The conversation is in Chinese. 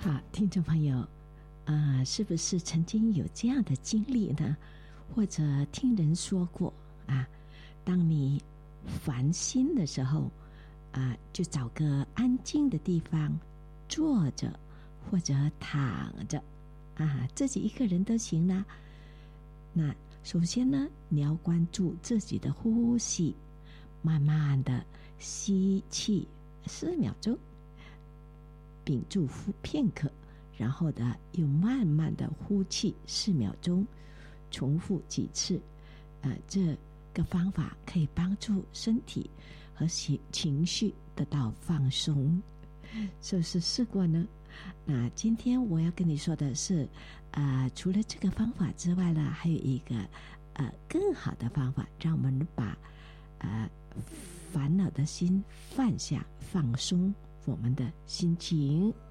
好，听众朋友，是不是曾经有这样的经历呢？或者听人说过啊，当你烦心的时候就找个安静的地方坐着或者躺着自己一个人都行啦。那首先呢，你要关注自己的呼吸，慢慢的吸气4秒钟，屏住片刻，然后呢又慢慢的呼气4秒钟，重复几次。这个方法可以帮助身体和情绪得到放松，是不是试过呢？那今天我要跟你说的是除了这个方法之外呢，还有一个更好的方法，让我们把烦恼的心放下，放松我们的心情。